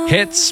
Hits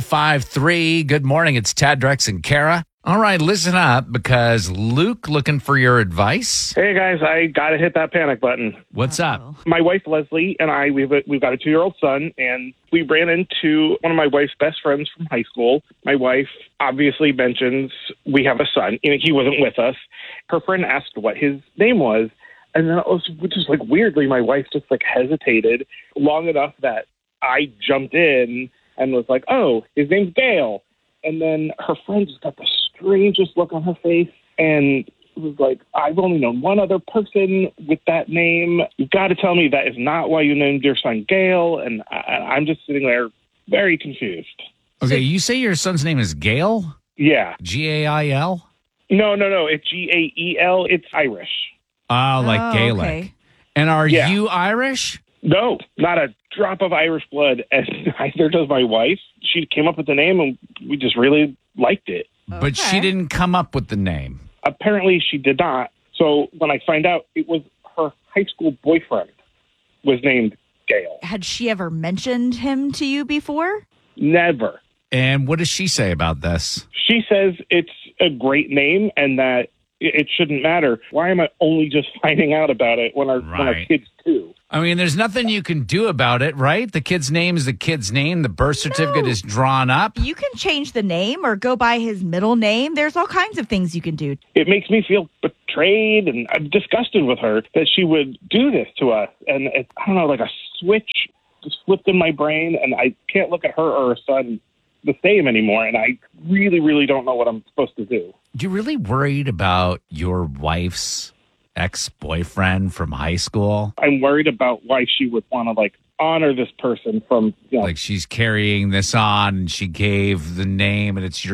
105.3. Good morning. It's Tad, Drex, and Kara. All right, listen up because Luke looking for your advice. Hey guys, I gotta hit that panic button. What's up? My wife Leslie and I, we've got a 2-year-old son, and we ran into one of my wife's best friends from high school. My wife obviously mentions we have a son. He wasn't with us. Her friend asked what his name was, and then it was just like weirdly, my wife just like hesitated long enough that I jumped in and was like, "Oh, his name's Gail." And then her friend just got the strangest look on her face and was like, "I've only known one other person with that name. You've got to tell me that is not why you named your son Gail." And I'm just sitting there very confused. Okay, you say your son's name is Gail? Yeah. Gail? No. It's Gael. It's Irish. Oh, like Gaelic. Okay. And are Yeah. you Irish? No, not a drop of Irish blood, and neither does my wife. She came up with the name, and we just really liked it. But she Okay. didn't come up with the name. Apparently, she did not. So when I find out, it was her high school boyfriend was named Gail. Had she ever mentioned him to you before? Never. And what does she say about this? She says it's a great name and that it shouldn't matter. Why am I only just finding out about it when our Right. kids do? I mean, there's nothing you can do about it, right? The kid's name is the kid's name. The birth certificate is drawn up. You can change the name or go by his middle name. There's all kinds of things you can do. It makes me feel betrayed, and I'm disgusted with her that she would do this to us. And I don't know, like a switch just flipped in my brain, and I can't look at her or her son the same anymore. And I really, really don't know what I'm supposed to do. You really worried about your wife's ex-boyfriend from high school? I'm worried about why she would want to like honor this person from, Like she's carrying this on and she gave the name and it's your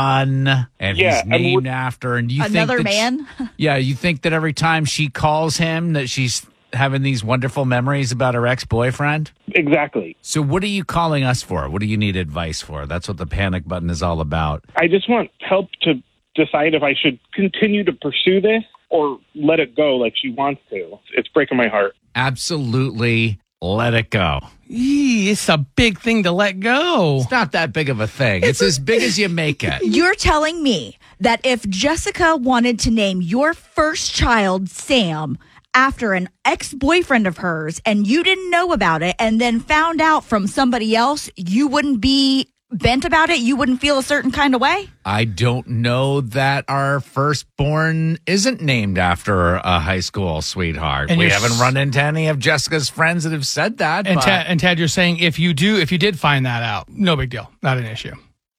son and Yeah, he's I mean, named after. And you Another think that man? you think that every time she calls him that she's having these wonderful memories about her ex-boyfriend? Exactly. So what are you calling us for? What do you need advice for? That's what the panic button is all about. I just want help to decide if I should continue to pursue this or let it go like she wants to. It's breaking my heart. Absolutely let it go. It's a big thing to let go. It's not that big of a thing. It's as big as you make it. You're telling me that if Jessica wanted to name your first child Sam after an ex-boyfriend of hers and you didn't know about it and then found out from somebody else, you wouldn't be bent about it? You wouldn't feel a certain kind of way? I don't know that our firstborn isn't named after a high school sweetheart. And We you're haven't s- run into any of Jessica's friends that have said that. And but Tad, you're saying if you did find that out, no big deal, not an issue.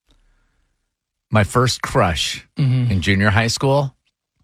my first crush in junior high school,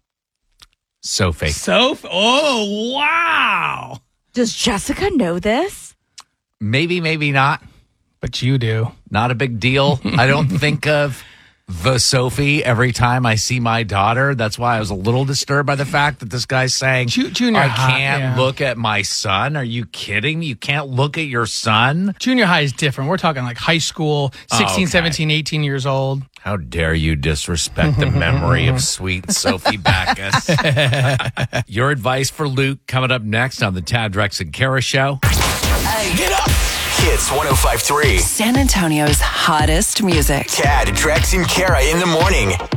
Sophie. Oh, wow. Does Jessica know this? Maybe, maybe not. But you do. Not a big deal. I don't think of the Sophie every time I see my daughter. That's why I was a little disturbed by the fact that this guy's saying, Junior I high, can't yeah. look at my son. Are you kidding me? You can't look at your son? Junior high is different. We're talking like high school, 16, Okay. 17, 18 years old. How dare you disrespect the memory of sweet Sophie Backus? Your advice for Luke coming up next on the Tad, Drex, and Kara Show. Get up! Hits 105.3. San Antonio's hottest music. Tad, Drex, and Kara in the morning.